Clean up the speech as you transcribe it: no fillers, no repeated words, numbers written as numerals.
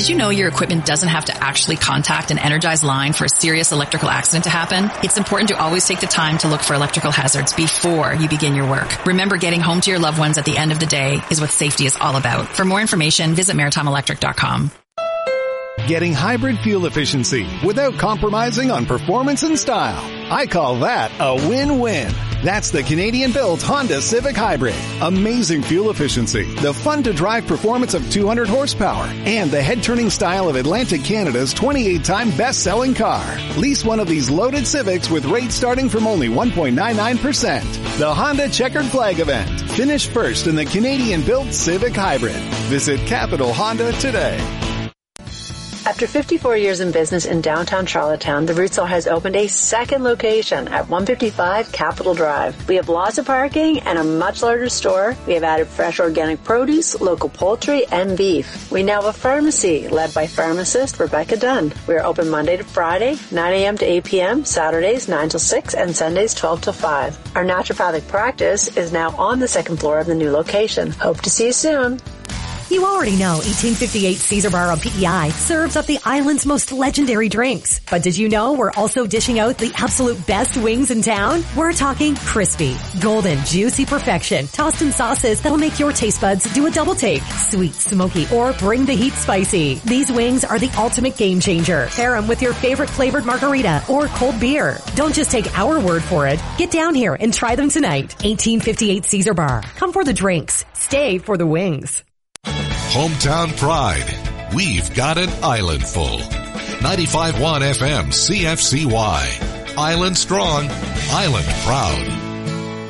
Did you know your equipment doesn't have to actually contact an energized line for a serious electrical accident to happen? It's important to always take the time to look for electrical hazards before you begin your work. Remember, getting home to your loved ones at the end of the day is what safety is all about. For more information, visit maritimeelectric.com. Getting hybrid fuel efficiency without compromising on performance and style. I call that a win-win. That's the Canadian-built Honda Civic Hybrid. Amazing fuel efficiency, the fun-to-drive performance of 200 horsepower, and the head-turning style of Atlantic Canada's 28-time best-selling car. Lease one of these loaded Civics with rates starting from only 1.99%. The Honda Checkered Flag event. Finish first in the Canadian-built Civic Hybrid. Visit Capital Honda today. After 54 years in business in downtown Charlottetown, the Rootsall has opened a second location at 155 Capitol Drive. We have lots of parking and a much larger store. We have added fresh organic produce, local poultry, and beef. We now have a pharmacy led by pharmacist Rebecca Dunn. We are open Monday to Friday, 9 a.m. to 8 p.m., Saturdays 9 till 6, and Sundays 12 till 5. Our naturopathic practice is now on the second floor of the new location. Hope to see you soon. You already know 1858 Caesar Bar on PEI serves up the island's most legendary drinks. But did you know we're also dishing out the absolute best wings in town? We're talking crispy, golden, juicy perfection, tossed in sauces that'll make your taste buds do a double take. Sweet, smoky, or bring the heat spicy. These wings are the ultimate game changer. Pair them with your favorite flavored margarita or cold beer. Don't just take our word for it. Get down here and try them tonight. 1858 Caesar Bar. Come for the drinks. Stay for the wings. Hometown pride. We've got an island full. 95.1 FM CFCY. Island strong, island proud.